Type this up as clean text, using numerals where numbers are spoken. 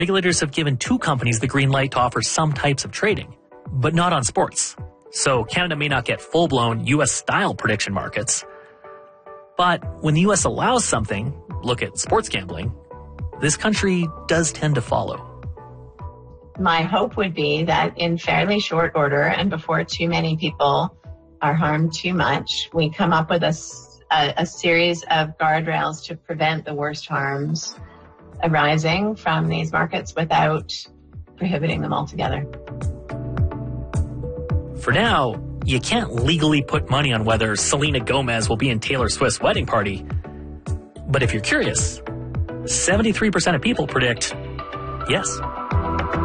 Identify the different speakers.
Speaker 1: Regulators have given 2 companies the green light to offer some types of trading, but not on sports. So Canada may not get full-blown U.S.-style prediction markets. But when the U.S. allows something, look at sports gambling, this country does tend to follow.
Speaker 2: My hope would be that in fairly short order and before too many people are harmed too much, we come up with a series of guardrails to prevent the worst harms arising from these markets without prohibiting them altogether.
Speaker 1: For now, you can't legally put money on whether Selena Gomez will be in Taylor Swift's wedding party. But if you're curious, 73% of people predict yes.